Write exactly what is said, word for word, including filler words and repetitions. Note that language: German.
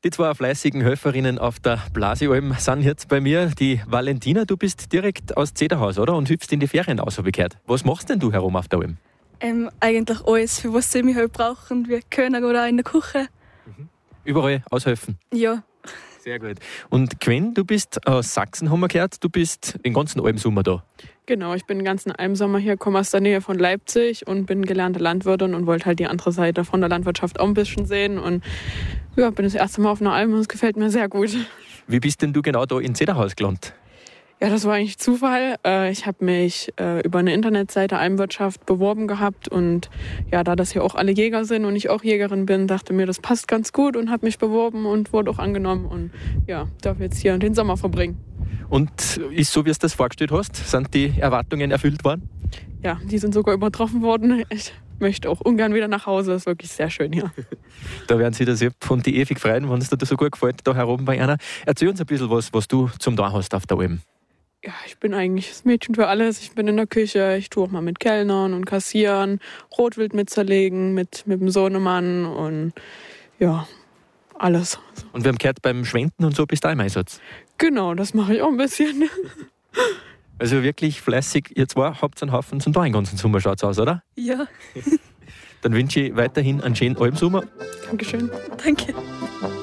Die zwei fleißigen Helferinnen auf der Blasialm sind jetzt bei mir. Die Valentina, du bist direkt aus Zederhaus, oder? Und hüpfst in die Ferien aus, habe ich gehört. Was machst denn du herum auf der Alm? Ähm, eigentlich alles, für was sie mich halt brauchen. Wir können oder auch in der Küche. Mhm. Überall aushelfen? Ja. Sehr gut. Und Gwen, du bist aus Sachsen, haben wir gehört. Du bist den ganzen Almsommer da. Genau, ich bin den ganzen Almsommer hier, komme aus der Nähe von Leipzig und bin gelernte Landwirtin und wollte halt die andere Seite von der Landwirtschaft auch ein bisschen sehen. Und ja, bin das erste Mal auf einer Alm und es gefällt mir sehr gut. Wie bist denn du genau da in Zederhaus gelandet? Ja, das war eigentlich Zufall. Ich habe mich über eine Internetseite Almwirtschaft beworben gehabt und ja, da das hier auch alle Jäger sind und ich auch Jägerin bin, dachte mir, das passt ganz gut und habe mich beworben und wurde auch angenommen und ja, darf jetzt hier den Sommer verbringen. Und ist so, wie du es das vorgestellt hast? Sind die Erwartungen erfüllt worden? Ja, die sind sogar übertroffen worden. Ich möchte auch ungern wieder nach Hause. Das ist wirklich sehr schön hier. Da werden Sie das und die ewig freuen, wenn es dir so gut gefällt, da herum bei einer. Erzähl uns ein bisschen was, was du zum Tun hast auf der Alm. Ja, ich bin eigentlich das Mädchen für alles. Ich bin in der Küche, ich tue auch mal mit Kellnern und Kassieren, Rotwild mit zerlegen, mit, mit dem Sohnemann und ja, alles. Und wir haben gehört, beim Schwenden und so bist du auch im Einsatz. Genau, das mache ich auch ein bisschen. Also wirklich fleißig, ihr zwei habt einen Haufen zum Tun den ganzen Sommer, schaut's aus, oder? Ja. Dann wünsche ich weiterhin einen schönen Almsommer. Dankeschön. Danke.